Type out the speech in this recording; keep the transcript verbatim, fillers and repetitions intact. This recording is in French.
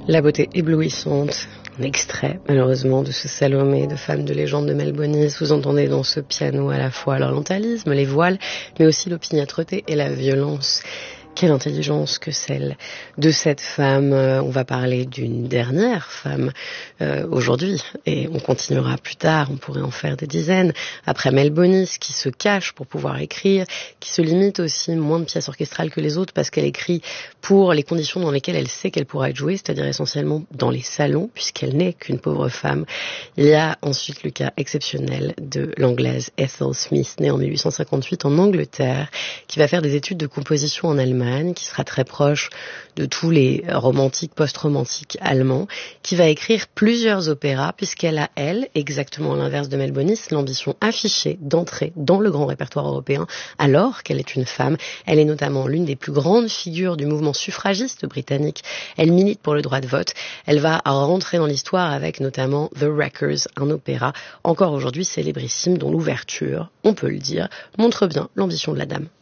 La beauté éblouissante, un extrait malheureusement de ce Salomé de Femme de légende de Mel Bonis. Vous entendez dans ce piano à la fois l'orientalisme, les voiles, mais aussi l'opiniâtreté et la violence. Quelle intelligence que celle de cette femme. On va parler d'une dernière femme euh, aujourd'hui et on continuera plus tard, on pourrait en faire des dizaines. Après Mel Bonis qui se cache pour pouvoir écrire, qui se limite aussi moins de pièces orchestrales que les autres parce qu'elle écrit pour les conditions dans lesquelles elle sait qu'elle pourra être jouée, c'est-à-dire essentiellement dans les salons puisqu'elle n'est qu'une pauvre femme. Il y a ensuite le cas exceptionnel de l'anglaise Ethel Smith, née en mille huit cent cinquante-huit en Angleterre, qui va faire des études de composition en Allemagne, qui sera très proche de tous les romantiques, post-romantiques allemands, qui va écrire plusieurs opéras, puisqu'elle a, elle, exactement à l'inverse de Mel Bonis, l'ambition affichée d'entrer dans le grand répertoire européen, alors qu'elle est une femme. Elle est notamment l'une des plus grandes figures du mouvement suffragiste britannique. Elle milite pour le droit de vote. Elle va rentrer dans l'histoire avec notamment The Wreckers, un opéra encore aujourd'hui célébrissime, dont l'ouverture, on peut le dire, montre bien l'ambition de la dame.